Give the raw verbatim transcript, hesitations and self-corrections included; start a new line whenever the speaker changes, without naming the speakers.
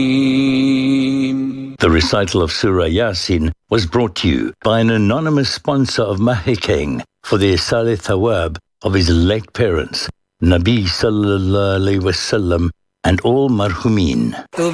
The recital of Surah Yasin was brought to you by an anonymous sponsor of Mahikeng for the Isale Thawab of his late parents, Nabi Sallallahu Alaihi Wasallam, and all marhumin.